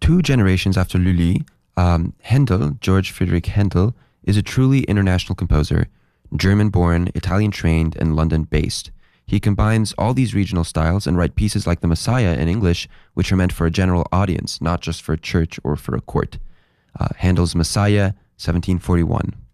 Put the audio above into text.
two generations after Lully, Handel, George Friedrich Handel, is a truly international composer, German-born, Italian-trained, and London-based. He combines all these regional styles and writes pieces like The Messiah in English, which are meant for a general audience, not just for a church or for a court. Handel's Messiah, 1741.